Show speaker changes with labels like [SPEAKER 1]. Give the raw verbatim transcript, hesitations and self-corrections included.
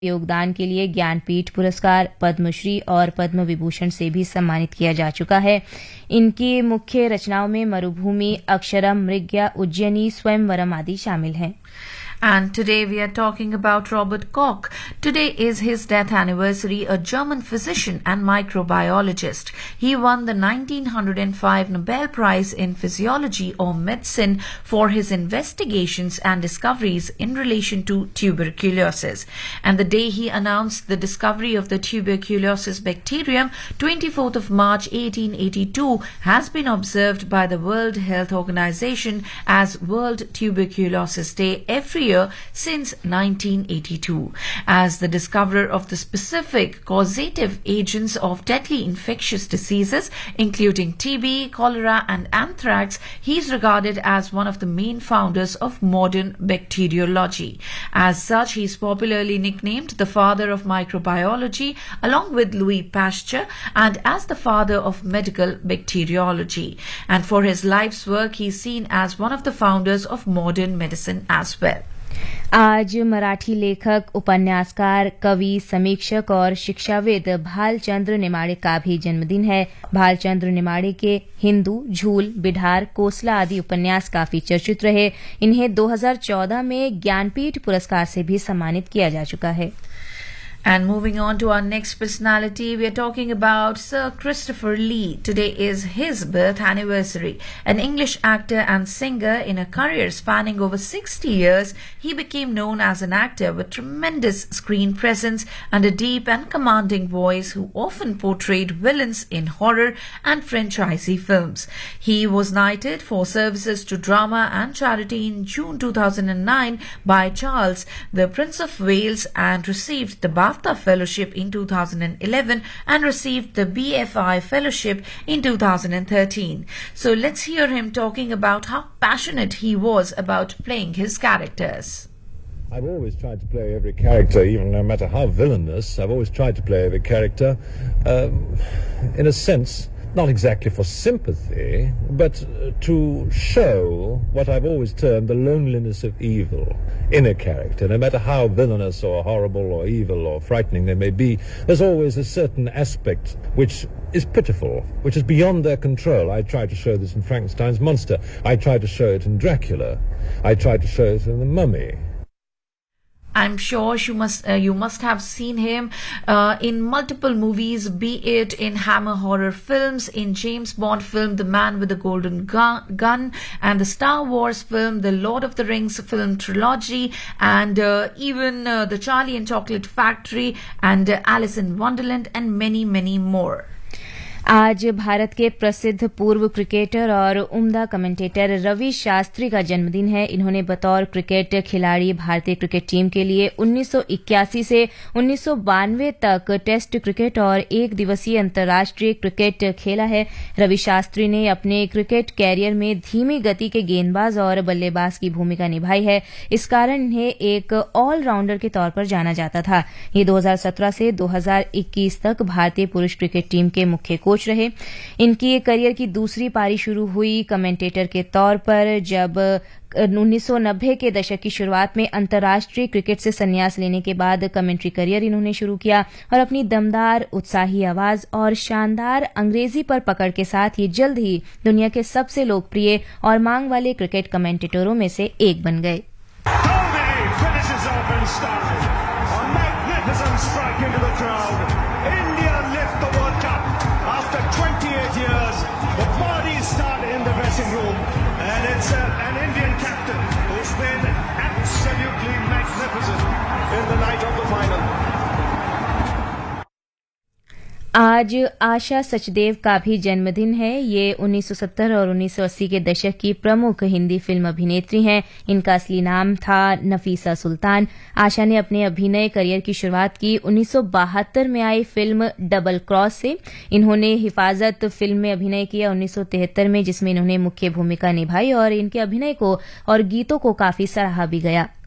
[SPEAKER 1] योगदान के लिए ज्ञानपीठ पुरस्कार, पद्मश्री और पद्म विभूषण से भी सम्मानित किया जा चुका है। इनकी मुख्य रचनाओं में मरुभूमि, अक्षरम, मृग्या, उज्जयिनी, स्वयंवरम आदि शामिल हैं।
[SPEAKER 2] And today we are talking about Robert Koch. Today is his death anniversary, a German physician and microbiologist. He won the nineteen oh five Nobel Prize in Physiology or Medicine for his investigations and discoveries in relation to tuberculosis. And the day he announced the discovery of the tuberculosis bacterium, twenty-fourth of March eighteen eighty-two, has been observed by the World Health Organization as World Tuberculosis Day every year since nineteen eighty-two. As the discoverer of the specific causative agents of deadly infectious diseases, including T B, cholera, and anthrax, he is regarded as one of the main founders of modern bacteriology. As such, he is popularly nicknamed the father of microbiology, along with Louis Pasteur, and as the father of medical bacteriology. And for his life's work, he is seen as one of the founders of modern medicine as well.
[SPEAKER 1] आज मराठी लेखक, उपन्यासकार, कवि, समीक्षक और शिक्षाविद भालचंद्र नेमाड़े का भी जन्मदिन है। भालचंद्र नेमाड़े के हिंदू, झूल, बिढार, कोसला आदि उपन्यास काफी चर्चित रहे। इन्हें दो हज़ार चौदह में ज्ञानपीठ पुरस्कार से भी सम्मानित किया जा चुका है।
[SPEAKER 2] And moving on to our next personality, we are talking about Sir Christopher Lee. Today is his birth anniversary. An English actor and singer in a career spanning over sixty years, he became known as an actor with tremendous screen presence and a deep and commanding voice who often portrayed villains in horror and franchisee films. He was knighted for services to drama and charity in June two thousand nine by Charles, the Prince of Wales, and received the BAFTA Fellowship in two thousand eleven and received the B F I Fellowship in two thousand thirteen. So let's hear him talking about how passionate he was about playing his characters.
[SPEAKER 3] I've always tried to play every character, even no matter how villainous. I've always tried to play every character, um, in a sense, not exactly for sympathy, but to show what I've always termed the loneliness of evil in a character. No matter how villainous or horrible or evil or frightening they may be, there's always a certain aspect which is pitiful, which is beyond their control. I tried to show this in Frankenstein's monster. I tried to show it in Dracula. I tried to show it in The Mummy.
[SPEAKER 2] I'm sure you must uh, you must have seen him uh, in multiple movies, be it in Hammer horror films, in James Bond film The Man with the Golden Gun, gun and the Star Wars film, the Lord of the Rings film trilogy, and uh, even uh, the Charlie and Chocolate Factory and uh, Alice in Wonderland, and many many more.
[SPEAKER 1] आज भारत के प्रसिद्ध पूर्व cricketer और उम्दा commentator Ravi Shastri का जन्मदिन है। इन्होंने बतौर क्रिकेट खिलाड़ी भारतीय क्रिकेट टीम के लिए उन्नीस सौ इक्यासी से उन्नीस सौ बानवे तक टेस्ट क्रिकेट और एक दिवसीय अंतर्राष्ट्रीय क्रिकेट खेला है। रवि शास्त्री ने अपने क्रिकेट कैरियर में धीमी गति के गेंदबाज और बल्लेबाज की भूमिका निभाई है। इस कारण इन्हें एक ऑलराउंडर के तौर पर जाना जाता था। ये दो हज़ार सत्रह से दो हज़ार इक्कीस तक भारतीय पुरुष क्रिकेट टीम के मुख्य कोच रहे। इनकी करियर की दूसरी पारी शुरू हुई कमेंटेटर के तौर पर जब उन्नीस सौ नब्बे के दशक की शुरुआत में अंतर्राष्ट्रीय क्रिकेट से संन्यास लेने के बाद कमेंट्री करियर इन्होंने शुरू किया और अपनी दमदार, उत्साही आवाज और शानदार अंग्रेजी पर पकड़ के साथ ये जल्द ही दुनिया के सबसे लोकप्रिय और मांग वाले क्रिकेट कमेंटेटरों में से एक बन गए। आज आशा सचदेव का भी जन्मदिन है। ये उन्नीस सौ सत्तर और उन्नीस सौ अस्सी के दशक की प्रमुख हिंदी फिल्म अभिनेत्री हैं। इनका असली नाम था नफीसा सुल्तान। आशा ने अपने अभिनय करियर की शुरुआत की उन्नीस सौ बहत्तर में आई फिल्म डबल क्रॉस से। इन्होंने हिफाजत फिल्म में अभिनय किया उन्नीस सौ तिहत्तर में, जिसमें इन्होंने मुख्य भूमिका निभाई और इनके अभिनय को और गीतों को काफी सराहा भी गया।